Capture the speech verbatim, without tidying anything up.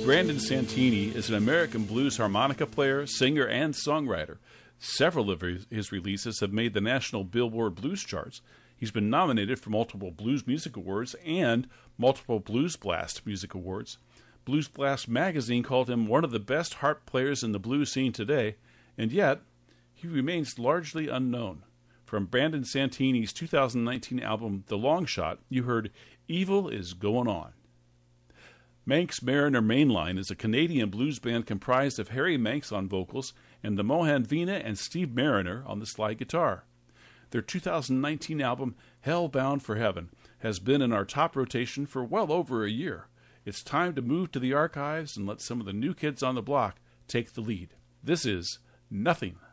Brandon Santini is an American blues harmonica player, singer, and songwriter. Several of his releases have made the national Billboard Blues charts. He's been nominated for multiple Blues Music Awards and multiple Blues Blast Music Awards. Blues Blast magazine called him one of the best harp players in the blues scene today, and yet he remains largely unknown. From Brandon Santini's two thousand nineteen album, The Long Shot, you heard Evil Is Going On. Manx Mariner Mainline is a Canadian blues band comprised of Harry Manx on vocals and the Mohan Veena and Steve Mariner on the slide guitar. Their two thousand nineteen album, Hellbound for Heaven, has been in our top rotation for well over a year. It's time to move to the archives and let some of the new kids on the block take the lead. This is Nothing